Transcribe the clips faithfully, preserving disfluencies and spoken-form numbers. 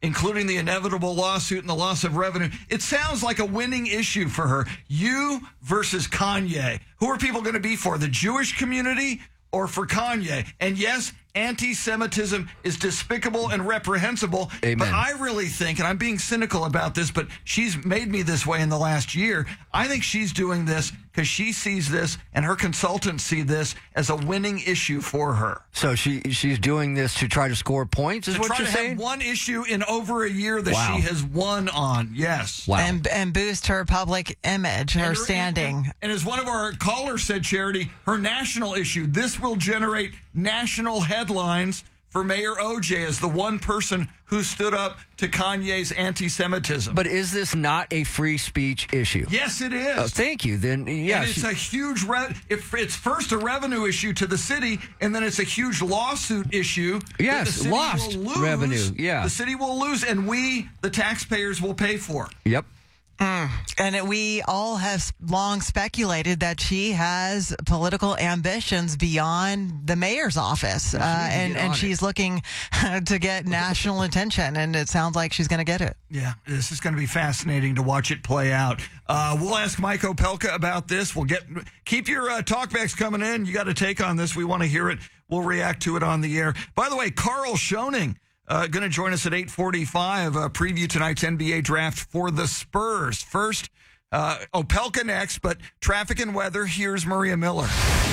including the inevitable lawsuit and the loss of revenue. It sounds like a winning issue for her. You versus Kanye. Who are people going to be for? The Jewish community or for Kanye? And yes, anti-Semitism is despicable and reprehensible. Amen. But I really think, and I'm being cynical about this, but she's made me this way in the last year. I think she's doing this because she sees this and her consultants see this as a winning issue for her. So she she's doing this to try to score points, is to what try you're to saying? have one issue in over a year that Wow. she has won on. Yes. Wow. And and boost her public image, her And standing. And, and as one of our callers said, Charity, her national issue, this will generate national headlines for Mayor O J as the one person who stood up to Kanye's anti-Semitism. But is this not a free speech issue? Yes, it is. Oh, thank you. Then, yes. And it's a huge, re- if it's first a revenue issue to the city, and then it's a huge lawsuit issue. that Yes, the city lost will lose. revenue, yeah. The city will lose, and we, the taxpayers, will pay for. Yep. Mm. And it, we all have long speculated that she has political ambitions beyond the mayor's office. Uh, and and she's it. looking to get national attention. And it sounds like she's going to get it. Yeah, this is going to be fascinating to watch it play out. Uh, we'll ask Mike Opelka about this. We'll get keep your uh, talkbacks coming in. You got to take on this. We want to hear it. We'll react to it on the air. By the way, Carl Schoening. Uh, going to join us at eight forty-five, uh, preview tonight's N B A draft for the Spurs. First, uh, Opelka next, but traffic and weather, here's Maria Miller.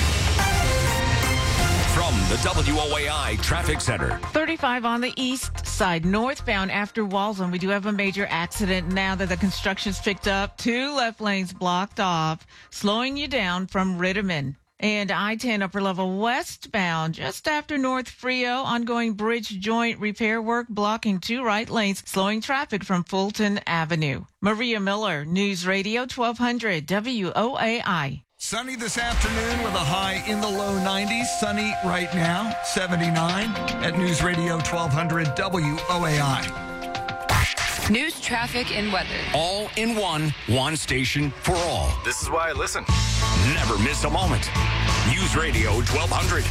From the W O A I Traffic Center. thirty-five on the east side, northbound after Walzland. We do have a major accident now that the construction's picked up. Two left lanes blocked off, slowing you down from Ritterman. And I ten upper level westbound just after North Frio, ongoing bridge joint repair work blocking two right lanes, slowing traffic from Fulton Avenue. Maria Miller, News Radio twelve hundred W O A I. Sunny this afternoon with a high in the low nineties. Sunny right now, seventy-nine at News Radio twelve hundred W O A I. News, traffic, and weather. All in one, one station for all. This is why I listen. Never miss a moment. News Radio twelve hundred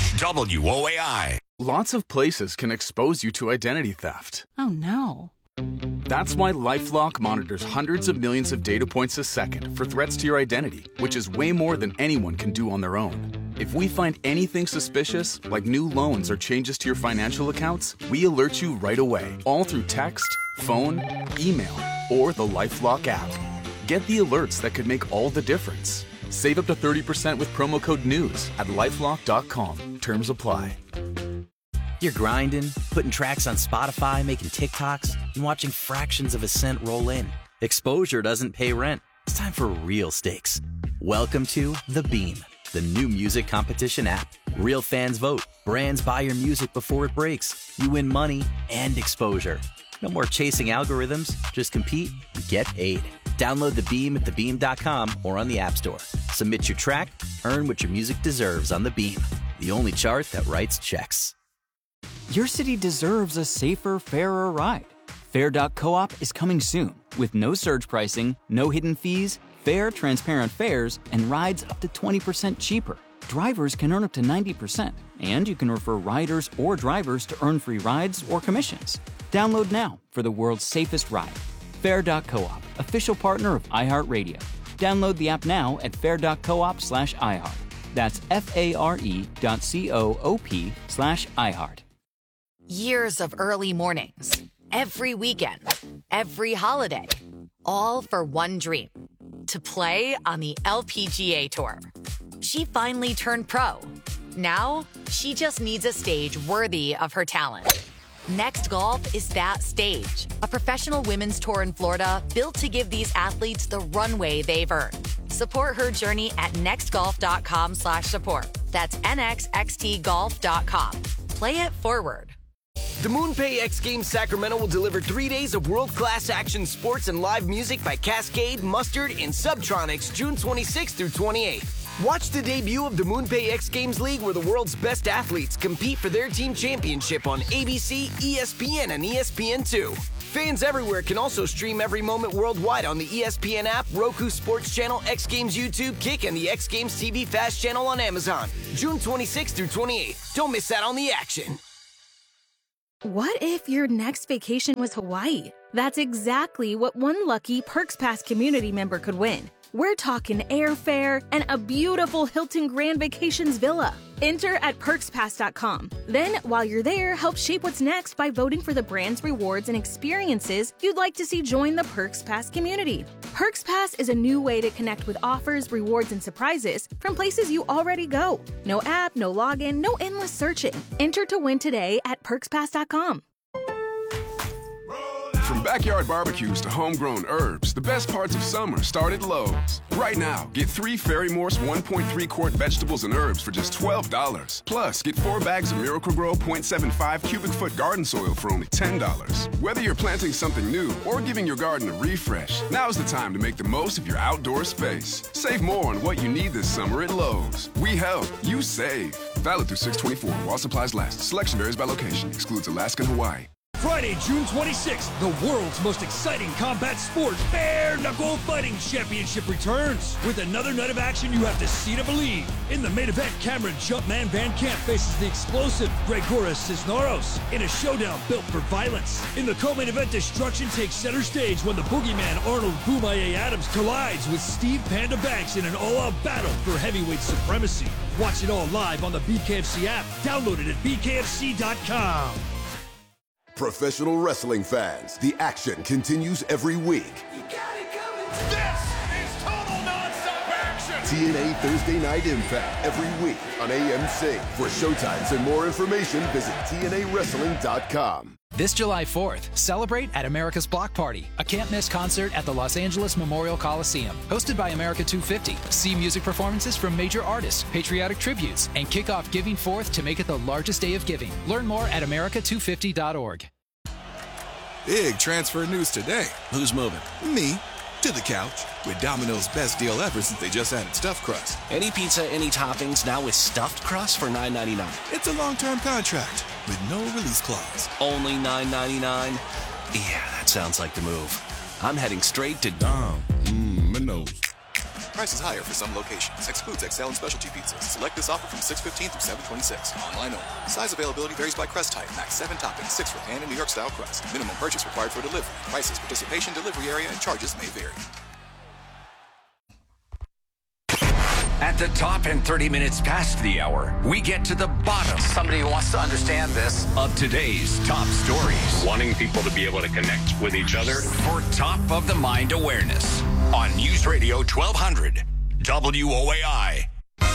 W O A I. Lots of places can expose you to identity theft. Oh, no. That's why LifeLock monitors hundreds of millions of data points a second for threats to your identity, which is way more than anyone can do on their own. If we find anything suspicious, like new loans or changes to your financial accounts, we alert you right away, all through text, phone, email, or the LifeLock app. Get the alerts that could make all the difference. Save up to thirty percent with promo code NEWS at lifelock dot com. Terms apply. You're grinding, putting tracks on Spotify, making TikToks, and watching fractions of a cent roll in. Exposure doesn't pay rent. It's time for real stakes. Welcome to The Beam, the new music competition app. Real fans vote. Brands buy your music before it breaks. You win money and exposure. No more chasing algorithms. Just compete and get paid. Download The Beam at the beam dot com or on the App Store. Submit your track, earn what your music deserves on The Beam, the only chart that writes checks. Your city deserves a safer, fairer ride. Fair dot coop is coming soon with no surge pricing, no hidden fees, fair, transparent fares, and rides up to twenty percent cheaper. Drivers can earn up to ninety percent, and you can refer riders or drivers to earn free rides or commissions. Download now for the world's safest ride. Fair dot coop, official partner of iHeartRadio. Download the app now at fair dot coop slash iHeart. That's F-A-R-E dot C-O-O-P slash iHeart. Years of early mornings, every weekend, every holiday, all for one dream, to play on the L P G A Tour. She finally turned pro. Now, she just needs a stage worthy of her talent. Next Golf is that stage, a professional women's tour in Florida built to give these athletes the runway they've earned. Support her journey at next golf dot com slash support. That's N X X T golf dot com. Play it forward. The MoonPay X Games Sacramento will deliver three days of world-class action sports and live music by Cascade, Mustard, and Subtronics June twenty-sixth through twenty-eighth. Watch the debut of the MoonPay X Games League where the world's best athletes compete for their team championship on A B C, E S P N, and E S P N two. Fans everywhere can also stream every moment worldwide on the E S P N app, Roku Sports Channel, X Games YouTube, Kick, and the X Games T V Fast Channel on Amazon. June twenty-sixth through twenty-eighth. Don't miss out on the action. What if your next vacation was Hawaii? That's exactly what one lucky Perks Pass community member could win. We're talking airfare and a beautiful Hilton Grand Vacations villa. Enter at perks pass dot com. Then, while you're there, help shape what's next by voting for the brands, rewards, and experiences you'd like to see join the Perks Pass community. Perks Pass is a new way to connect with offers, rewards, and surprises from places you already go. No app, no login, no endless searching. Enter to win today at perks pass dot com. From backyard barbecues to homegrown herbs, the best parts of summer start at Lowe's. Right now, get three Fairy Morse one point three quart vegetables and herbs for just twelve dollars. Plus, get four bags of Miracle-Gro point seven five cubic foot garden soil for only ten dollars. Whether you're planting something new or giving your garden a refresh, now's the time to make the most of your outdoor space. Save more on what you need this summer at Lowe's. We help, you save. Valid through six twenty-four while supplies last. Selection varies by location. Excludes Alaska and Hawaii. Friday, June twenty-sixth, the world's most exciting combat sport, Bare Knuckle Fighting Championship returns. With another night of action you have to see to believe. In the main event, Cameron Jumpman Van Camp faces the explosive Gregoras Cisneros in a showdown built for violence. In the co-main event, destruction takes center stage when the boogeyman Arnold Boomaye Adams collides with Steve Panda Banks in an all-out battle for heavyweight supremacy. Watch it all live on the B K F C app. Download it at b k f c dot com. Professional wrestling fans, the action continues every week. You got it coming. This is total nonstop action. T N A Thursday Night Impact every week on A M C. For showtimes and more information, visit T N A wrestling dot com. This July fourth, celebrate at America's Block Party, a can't-miss concert at the Los Angeles Memorial Coliseum. Hosted by America two fifty, see music performances from major artists, patriotic tributes, and kick off Giving Forth to make it the largest day of giving. Learn more at america two fifty dot org. Big transfer news today. Who's moving? Me. To the couch. With Domino's best deal ever since they just added stuffed crust. Any pizza, any toppings, now with stuffed crust for nine ninety-nine. It's a long-term contract with no release clause. Only nine ninety-nine? Yeah, that sounds like the move. I'm heading straight to Dom. Mmm, my nose. Prices higher for some locations. Excludes X L and specialty pizzas. Select this offer from six fifteen through seven twenty-six. Online only. Size availability varies by crust type. Max seven toppings, six for pan and New York style crust. Minimum purchase required for delivery. Prices, participation, delivery area, and charges may vary. At the top and thirty minutes past the hour, we get to the bottom. Somebody who wants to understand this. Of today's top stories. Wanting people to be able to connect with each other. For top of the mind awareness on News Radio twelve hundred W O A I.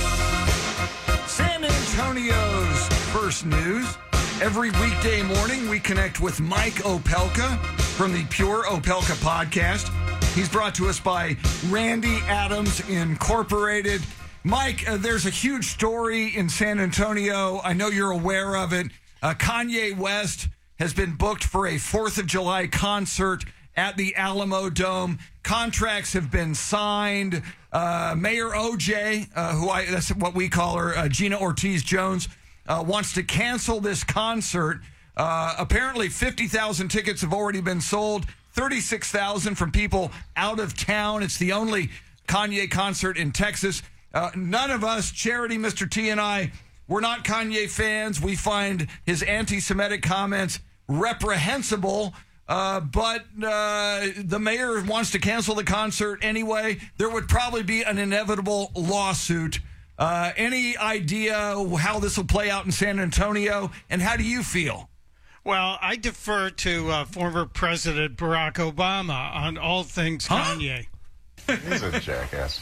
San Antonio's first news. Every weekday morning, we connect with Mike Opelka from the Pure Opelka podcast. He's brought to us by Randy Adams Incorporated. Mike, uh, there's a huge story in San Antonio. I know you're aware of it. Uh, Kanye West has been booked for a fourth of July concert at the Alamo Dome. Contracts have been signed. Uh, Mayor O J, uh, who I that's what we call her, uh, Gina Ortiz-Jones, uh, wants to cancel this concert. Uh, apparently, fifty thousand tickets have already been sold. thirty-six thousand from people out of town. It's the only Kanye concert in Texas. Uh, none of us, Charity, Mister T, and I, we're not Kanye fans. We find his anti-Semitic comments reprehensible. Uh, but uh, the mayor wants to cancel the concert anyway. There would probably be an inevitable lawsuit. Uh, any idea how this will play out in San Antonio? And how do you feel? Well, I defer to uh, former President Barack Obama on all things huh? Kanye. He's a jackass.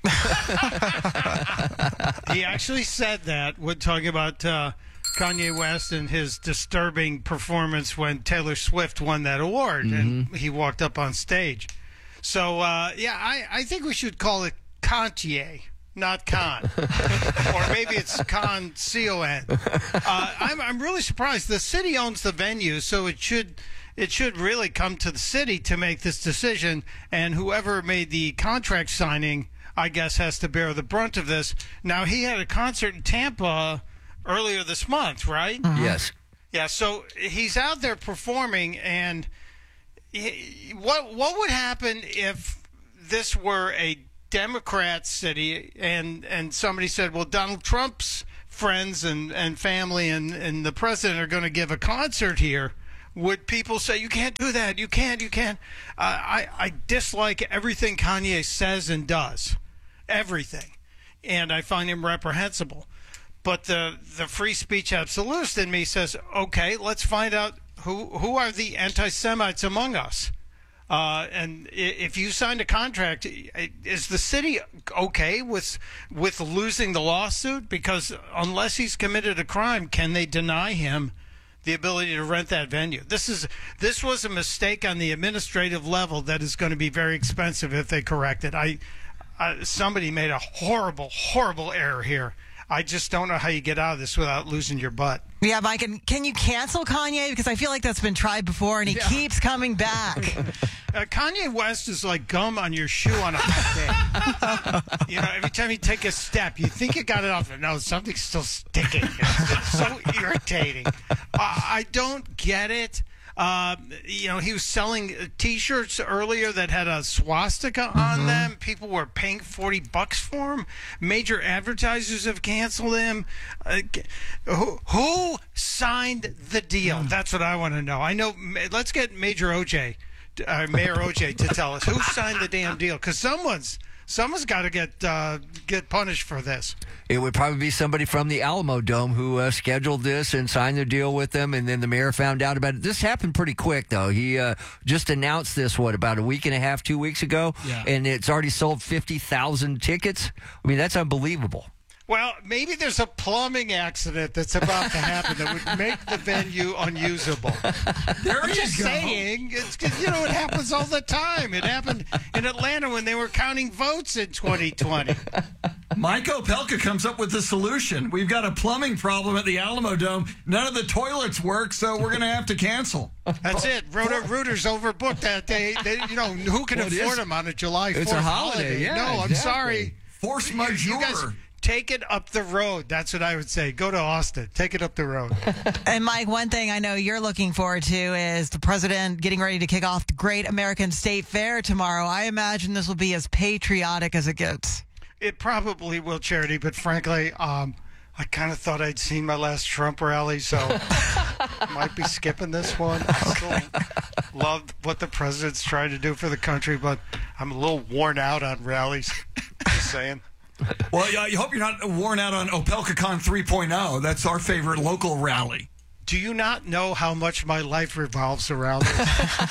He actually said that when talking about uh, Kanye West and his disturbing performance when Taylor Swift won that award mm-hmm. and he walked up on stage. So, uh, yeah, I, I think we should call it Kantier. Not Con. Or maybe it's Con, C O N. Uh, I'm, I'm really surprised. The city owns the venue, so it should it should really come to the city to make this decision, and whoever made the contract signing, I guess, has to bear the brunt of this. Now, he had a concert in Tampa earlier this month, right? Mm-hmm. Yes. Yeah, so he's out there performing, and he, what what would happen if this were a Democrat city and and somebody said, well, Donald Trump's friends and, and family and, and the president are going to give a concert here, would people say, you can't do that, you can't, you can't? Uh, I, I dislike everything Kanye says and does, everything, and I find him reprehensible. But the, the free speech absolutist in me says, okay, let's find out who, who are the anti-Semites among us. Uh, and if you signed a contract, is the city okay with with losing the lawsuit? Because unless he's committed a crime, can they deny him the ability to rent that venue? This is this was a mistake on the administrative level that is going to be very expensive if they correct it. I uh, somebody made a horrible, horrible error here. I just don't know how you get out of this without losing your butt. Yeah, Mike, and can you cancel Kanye? Because I feel like that's been tried before, and he yeah. keeps coming back. uh, Kanye West is like gum on your shoe on a hot day. You know, every time you take a step, you think you got it off. No, something's still sticking. It's, it's so irritating. Uh, I don't get it. Uh, you know, he was selling T-shirts earlier that had a swastika on mm-hmm. them. People were paying forty bucks for them. Major advertisers have canceled him. Uh, who, who signed the deal? Mm. That's what I want to know. I know. Let's get Major O J, uh, Mayor O J, to tell us who signed the damn deal, because someone's. Someone's got to get uh, get punished for this. It would probably be somebody from the Alamo Dome who uh, scheduled this and signed the deal with them, and then the mayor found out about it. This happened pretty quick, though. He uh, just announced this, what, about a week and a half, two weeks ago? Yeah. And it's already sold fifty thousand tickets. I mean, that's unbelievable. Well, maybe there's a plumbing accident that's about to happen that would make the venue unusable. There I'm you just go. saying, it's, you know, it happens all the time. It happened in Atlanta when they were counting votes in twenty twenty. Mike Opelka comes up with the solution. We've got a plumbing problem at the Alamo Dome. None of the toilets work, so we're going to have to cancel. That's it. Roto Rooters overbooked that day. They, you know, who can Well, it afford is- them on a July fourth It's a holiday, yeah, No, I'm exactly. sorry. Force You- majeure. You guys take it up the road. That's what I would say. Go to Austin. Take it up the road. And Mike, one thing I know you're looking forward to is the president getting ready to kick off the Great American State Fair tomorrow. I imagine this will be as patriotic as it gets. It probably will, Charity, but frankly, um, I kind of thought I'd seen my last Trump rally, so might be skipping this one. I still love what the president's trying to do for the country, but I'm a little worn out on rallies. Just saying. Well, I hope you're not worn out on OpelkaCon three point oh. That's our favorite local rally. Do you not know how much my life revolves around it?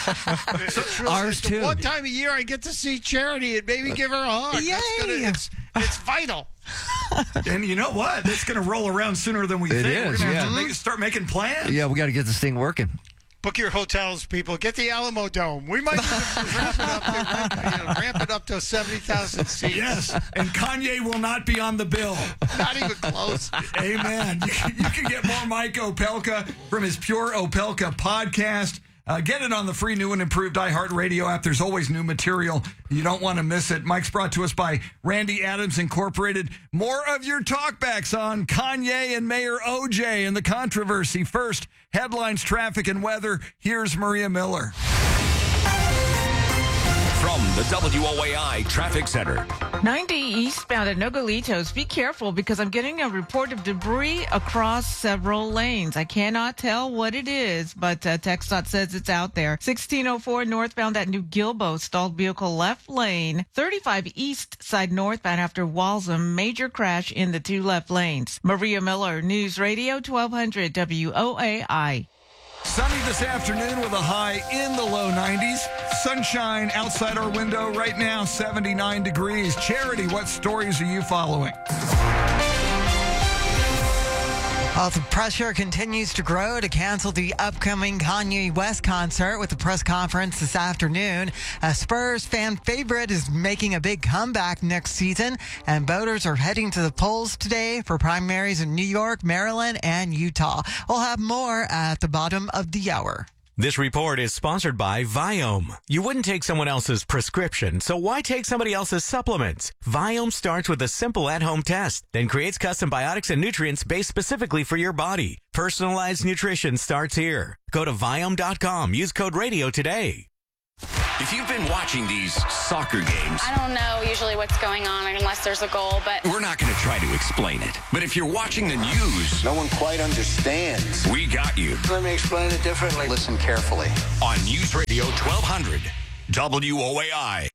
It's really- Ours it's the too. one time a year I get to see Charity and maybe give her a hug. Yay! That's gonna, it's, it's vital. And you know what? It's going to roll around sooner than we It think. is, We're going to have yeah. to make, start making plans. Yeah, we got to get this thing working. Book your hotels, people. Get the Alamo Dome. We might ramp it up to, ramp, you know, ramp it up to seventy thousand seats. Yes, and Kanye will not be on the bill. Not even close. Amen. You can, you can get more Mike Opelka from his Pure Opelka podcast. Uh, get it on the free new and improved iHeartRadio app. There's always new material. You don't want to miss it. Mike's brought to us by Randy Adams Incorporated. More of your talkbacks on Kanye and Mayor O J and the controversy. First, headlines, traffic, and weather. Here's Maria Miller. From the W O A I Traffic Center. ninety eastbound at Nogalitos. Be careful because I'm getting a report of debris across several lanes. I cannot tell what it is, but uh, TxDOT says it's out there. sixteen oh four northbound at New Gilbo. Stalled vehicle left lane. thirty-five east side northbound after Walsham. Major crash in the two left lanes. Maria Miller, News Radio twelve hundred W O A I. Sunny this afternoon with a high in the low nineties. Sunshine outside our window right now, seventy-nine degrees. Charity, what stories are you following? Well, the pressure continues to grow to cancel the upcoming Kanye West concert with the press conference this afternoon. A Spurs fan favorite is making a big comeback next season, and voters are heading to the polls today for primaries in New York, Maryland, and Utah. We'll have more at the bottom of the hour. This report is sponsored by Viome. You wouldn't take someone else's prescription, so why take somebody else's supplements? Viome starts with a simple at-home test, then creates custom biotics and nutrients based specifically for your body. Personalized nutrition starts here. Go to Viome dot com. Use code radio today. If you've been watching these soccer games, I don't know usually what's going on unless there's a goal, but we're not going to try to explain it. But if you're watching the news, no one quite understands. We got you. Let me explain it differently. Listen carefully. On News Radio twelve hundred, W O A I.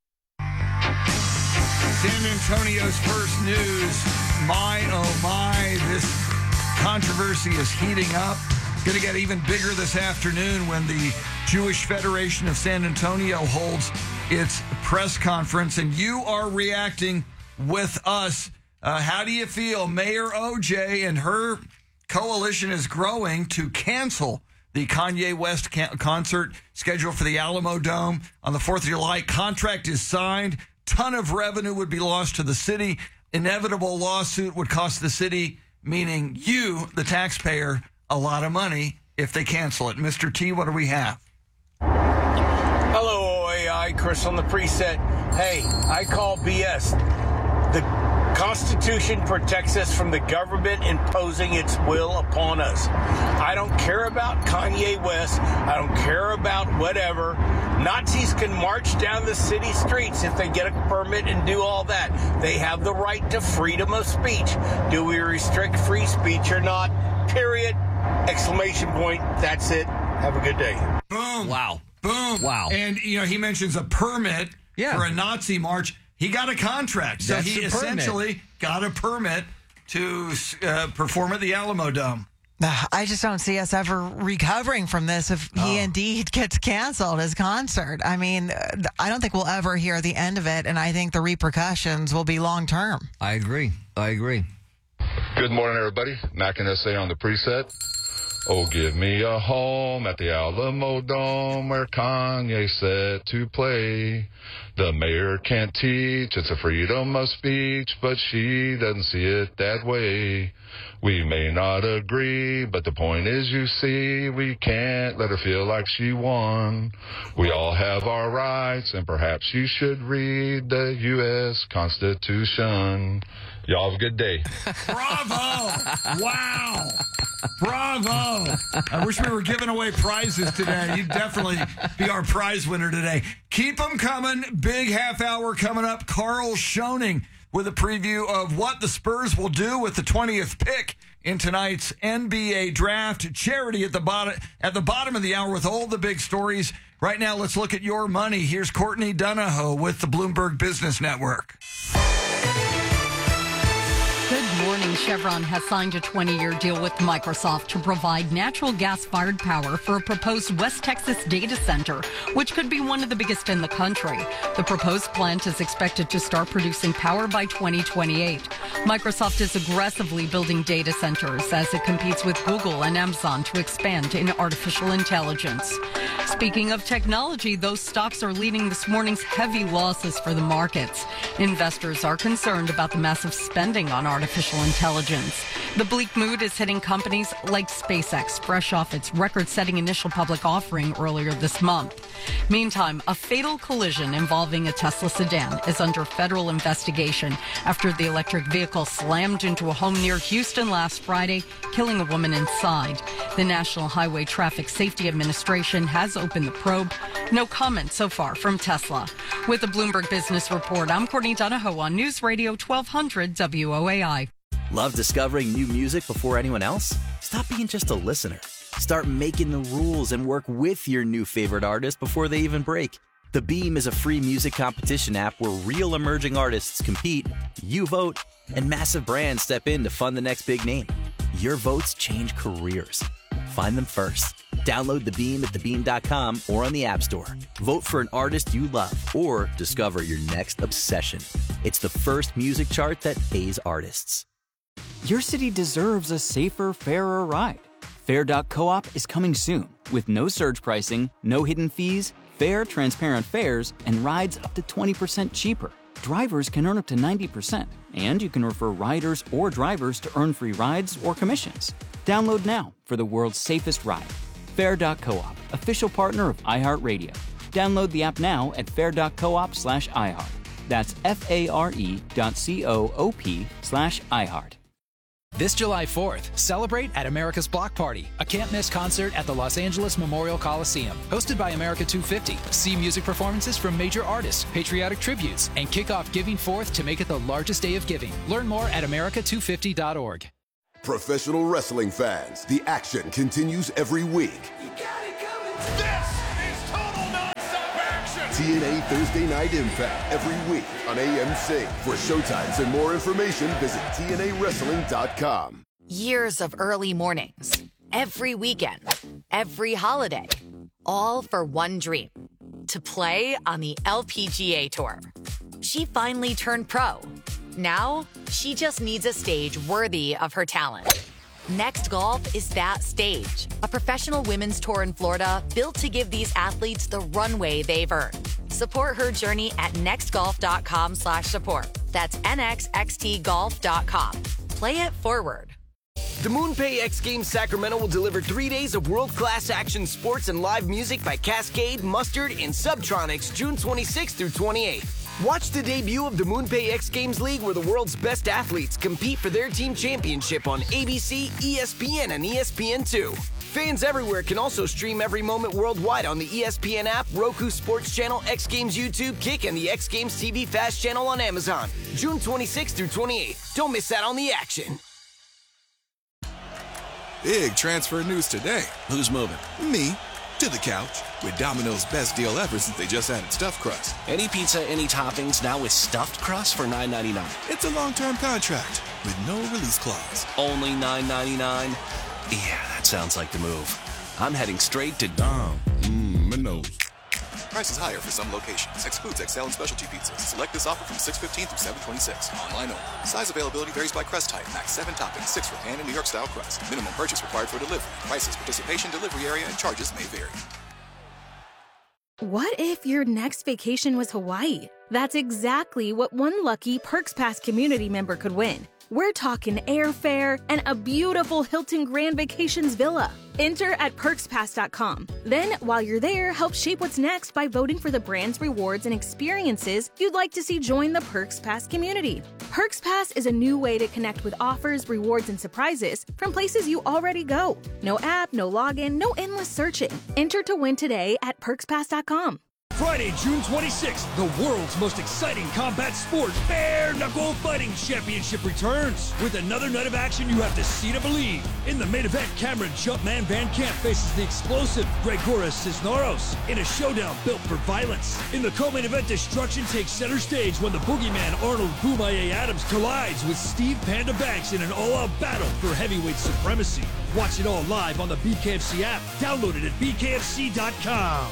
San Antonio's first news. My, oh my, this controversy is heating up. Going to get even bigger this afternoon when the Jewish Federation of San Antonio holds its press conference, and you are reacting with us. Uh, how do you feel? Mayor O J and her coalition is growing to cancel the Kanye West ca- concert scheduled for the Alamo Dome on the fourth of July. Contract is signed. Ton of revenue would be lost to the city. Inevitable lawsuit would cost the city, meaning you, the taxpayer, a lot of money if they cancel it. Mister T, what do we have? Hello, O A I. Chris on the preset. Hey, I call B S. The Constitution protects us from the government imposing its will upon us. I don't care about Kanye West. I don't care about whatever. Nazis can march down the city streets if they get a permit and do all that. They have the right to freedom of speech. Do we restrict free speech or not? Period. Exclamation point. That's it. Have a good day. Boom. Wow. Boom. Wow. And, you know, he mentions a permit yeah. for a Nazi march. He got a contract. So That's he essentially got a permit to uh, perform at the Alamo Dome. I just don't see us ever recovering from this if he Oh. indeed gets canceled, his concert. I mean, I don't think we'll ever hear the end of it, and I think the repercussions will be long term. I agree. I agree. Good morning, everybody. Mac and S A on the preset. Oh, give me a home at the Alamo Dome where Kanye set to play. The mayor can't teach, it's a freedom of speech, but she doesn't see it that way. We may not agree, but the point is, you see, we can't let her feel like she won. We all have our rights, and perhaps you should read the U S Constitution. Y'all have a good day. Bravo! Wow! Bravo! I wish we were giving away prizes today. You'd definitely be our prize winner today. Keep them coming. Big half hour coming up. Carl Schoening with a preview of what the Spurs will do with the twentieth pick in tonight's N B A draft. Charity at the bottom at the bottom of the hour with all the big stories. Right now, let's look at your money. Here's Courtney Donahoe with the Bloomberg Business Network. Good morning. Chevron has signed a twenty-year deal with Microsoft to provide natural gas-fired power for a proposed West Texas data center, which could be one of the biggest in the country. The proposed plant is expected to start producing power by twenty twenty-eight. Microsoft is aggressively building data centers as it competes with Google and Amazon to expand in artificial intelligence. Speaking of technology, those stocks are leading this morning's heavy losses for the markets. Investors are concerned about the massive spending on artificial intelligence. The bleak mood is hitting companies like SpaceX, fresh off its record-setting initial public offering earlier this month. Meantime, a fatal collision involving a Tesla sedan is under federal investigation after the electric vehicle slammed into a home near Houston last Friday, killing a woman inside. The National Highway Traffic Safety Administration has opened the probe. No comment so far from Tesla. With the Bloomberg Business Report, I'm Courtney Donahoe on News Radio twelve hundred W O A I. Love discovering new music before anyone else? Stop being just a listener. Start making the rules and work with your new favorite artist before they even break. The Beam is a free music competition app where real emerging artists compete, you vote, and massive brands step in to fund the next big name. Your votes change careers. Find them first. Download The Beam at the beam dot com or on the App Store. Vote for an artist you love or discover your next obsession. It's the first music chart that pays artists. Your city deserves a safer, fairer ride. Fair dot coop is coming soon with no surge pricing, no hidden fees, fair, transparent fares, and rides up to twenty percent cheaper. Drivers can earn up to ninety percent, and you can refer riders or drivers to earn free rides or commissions. Download now for the world's safest ride. Fair dot coop, official partner of iHeartRadio. Download the app now at fair dot coop slash iHeart. That's F A R E dot C O O P slash iHeart. This July fourth, celebrate at America's Block Party, a can't-miss concert at the Los Angeles Memorial Coliseum. Hosted by America two fifty, see music performances from major artists, patriotic tributes, and kick off Giving Fourth to make it the largest day of giving. Learn more at America two fifty dot org. Professional wrestling fans, the action continues every week. This is total nonstop action. T N A Thursday Night Impact every week on A M C. For showtimes and more information, visit T N A wrestling dot com. Years of early mornings, every weekend, every holiday, all for one dream, to play on the L P G A Tour. She finally turned pro. Now, she just needs a stage worthy of her talent. Next Golf is that stage, a professional women's tour in Florida built to give these athletes the runway they've earned. Support her journey at next golf dot com slash support. That's N X X T golf dot com. Play it forward. The MoonPay X Games Sacramento will deliver three days of world-class action sports and live music by Cascade, Mustard, and Subtronics June twenty-sixth through twenty-eighth. Watch the debut of the MoonPay X Games League, where the world's best athletes compete for their team championship on A B C, E S P N, and E S P N two. Fans everywhere can also stream every moment worldwide on the E S P N app, Roku Sports Channel, X Games YouTube, Kick, and the X Games T V Fast Channel on Amazon. June twenty-sixth through twenty-eighth. Don't miss out on the action. Big transfer news today. Who's moving? Me. To the couch. With Domino's best deal ever since they just added stuffed crust. Any pizza, any toppings, now with stuffed crust for nine ninety-nine. It's a long-term contract with no release clause. Only nine ninety-nine? Yeah, that sounds like the move. I'm heading straight to Dom. Domino's. Prices higher for some locations. Excludes X L and specialty pizzas. Select this offer from six fifteen through seven twenty-six. Online only. Size availability varies by crust type. Max seven toppings, six for pan and New York style crust. Minimum purchase required for delivery. Prices, participation, delivery area, and charges may vary. What if your next vacation was Hawaii? That's exactly what one lucky Perks Pass community member could win. We're talking airfare and a beautiful Hilton Grand Vacations villa. Enter at perks pass dot com. Then, while you're there, help shape what's next by voting for the brands, rewards, and experiences you'd like to see join the Perks Pass community. Perks Pass is a new way to connect with offers, rewards, and surprises from places you already go. No app, no login, no endless searching. Enter to win today at perks pass dot com. Friday, June twenty-sixth, the world's most exciting combat sport, Bare Knuckle Fighting Championship returns. With another night of action you have to see to believe. In the main event, Cameron Jumpman Van Camp faces the explosive Gregoras Cisneros in a showdown built for violence. In the co-main event, destruction takes center stage when the boogeyman Arnold Boomaye Adams collides with Steve Panda Banks in an all-out battle for heavyweight supremacy. Watch it all live on the B K F C app. Download it at b k f c dot com.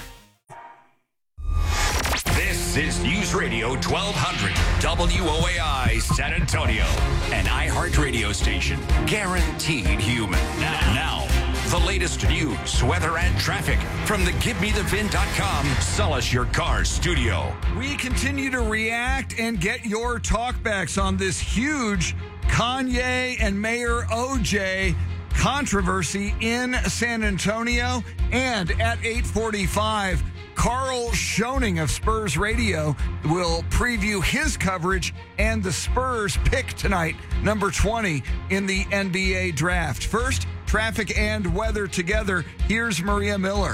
This is News Radio twelve hundred W O A I San Antonio, an iHeart radio station guaranteed human. Now, now, the latest news, weather, and traffic from the give me the vin dot com Sell Us Your Car studio. We continue to react and get your talkbacks on this huge Kanye and Mayor O J controversy in San Antonio. And at eight forty-five, Carl Schoening of Spurs Radio will preview his coverage and the Spurs pick tonight, number twenty in the N B A draft. First, traffic and weather together. Here's Maria Miller.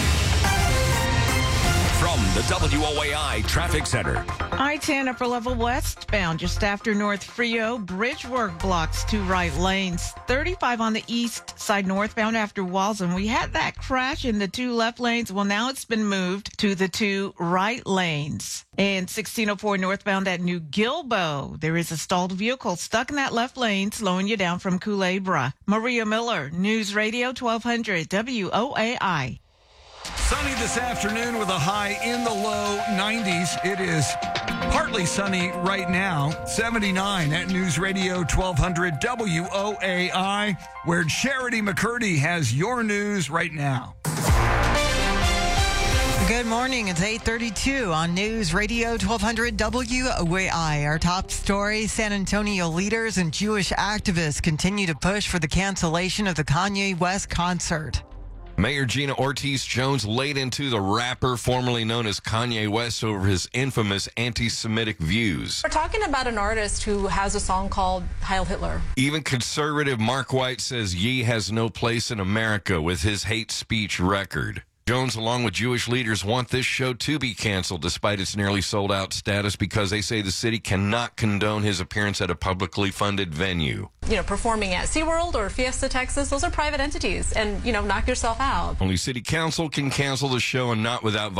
From the W O A I Traffic Center. I ten upper level westbound just after North Frio. Bridge work blocks two right lanes. thirty-five on the east side northbound after Walsen. We had that crash in the two left lanes. Well, now it's been moved to the two right lanes. And sixteen oh four northbound at New Gilbo. There is a stalled vehicle stuck in that left lane, slowing you down from Culebra. Maria Miller, News Radio twelve hundred W O A I. Sunny this afternoon with a high in the low nineties. It is partly sunny right now. seventy-nine at News Radio twelve hundred W O A I, where Charity McCurdy has your news right now. Good morning. It's eight thirty-two on News Radio twelve hundred W O A I. Our top story, San Antonio leaders and Jewish activists continue to push for the cancellation of the Kanye West concert. Mayor Gina Ortiz-Jones laid into the rapper formerly known as Kanye West over his infamous anti-Semitic views. We're talking about an artist who has a song called Heil Hitler. Even conservative Mark White says Ye has no place in America with his hate speech record. Jones, along with Jewish leaders, want this show to be canceled despite its nearly sold-out status because they say the city cannot condone his appearance at a publicly funded venue. You know, performing at SeaWorld or Fiesta Texas, those are private entities, and, you know, knock yourself out. Only city council can cancel the show and not without